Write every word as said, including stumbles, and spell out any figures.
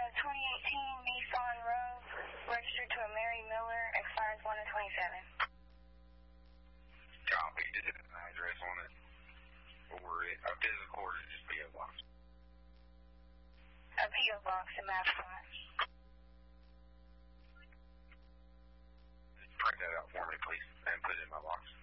twenty eighteen Nissan Rogue, registered to a Mary Miller, expires one of twenty-seven. Copy. Did it have an address on it? Or a physical or just P O box? A P O box in Mascot. Print that out for me, please, and put it in my box.